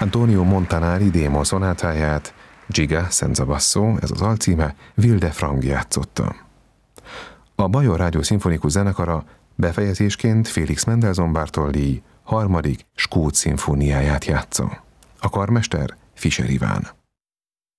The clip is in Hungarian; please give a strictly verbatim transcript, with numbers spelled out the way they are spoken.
Antonio Montanari démon szonátáját, Giga senza basso, ez az alcíme, Vilde Frang játszotta. A Bajor Rádió Szimfonikus Zenekara befejezésként Félix Mendelssohn Bartholdy harmadik skót szimfóniáját játsza. A karmester Fischer Iván.